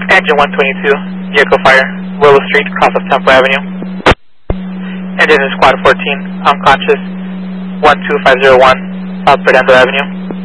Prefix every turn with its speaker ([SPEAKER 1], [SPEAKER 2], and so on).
[SPEAKER 1] Engine 122, vehicle fire, Willow Street, cross of Temple Avenue. Engine in Squad 14, unconscious, 12501, South Fernando Avenue.